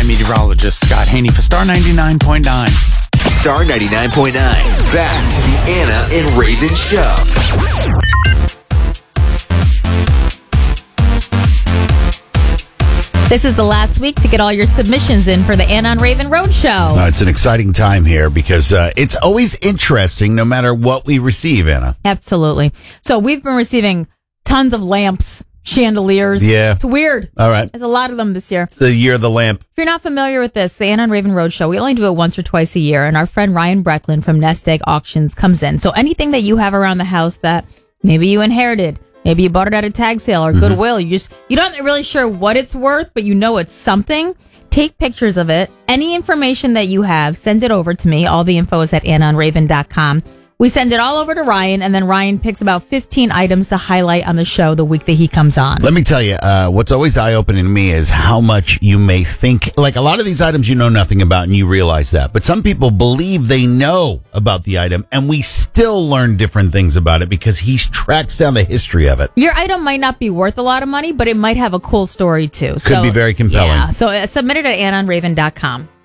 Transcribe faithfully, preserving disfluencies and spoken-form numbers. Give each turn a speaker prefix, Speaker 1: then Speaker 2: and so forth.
Speaker 1: meteorologist Scott Haney for Star ninety-nine point nine.
Speaker 2: Star ninety-nine point nine. Back to the Anna and Raven Show.
Speaker 3: This is the last week to get all your submissions in for the Anna and Raven Road Show.
Speaker 4: Uh, it's an exciting time here because uh, it's always interesting no matter what we receive, Anna.
Speaker 3: Absolutely. So we've been receiving tons of lamps, chandeliers.
Speaker 4: Yeah.
Speaker 3: It's weird.
Speaker 4: All right.
Speaker 3: There's a lot of them this year.
Speaker 4: It's the year of the lamp.
Speaker 3: If you're not familiar with this, the Anna and Raven Road Show, we only do it once or twice a year, and our friend Ryan Brecklin from Nest Egg Auctions comes in. So anything that you have around the house that maybe you inherited, maybe you bought it at a tag sale or Goodwill. You just you don't really sure what it's worth, but you know it's something. Take pictures of it. Any information that you have, send it over to me. All the info is at anna and raven dot com. We send it all over to Ryan, and then Ryan picks about fifteen items to highlight on the show the week that he comes on.
Speaker 4: Let me tell you, uh, what's always eye-opening to me is how much you may think. Like, a lot of these items you know nothing about, and you realize that. But some people believe they know about the item, and we still learn different things about it because he tracks down the history of it.
Speaker 3: Your item might not be worth a lot of money, but it might have a cool story, too.
Speaker 4: Could be very compelling.
Speaker 3: Yeah, so uh, submit it at anna and raven dot com.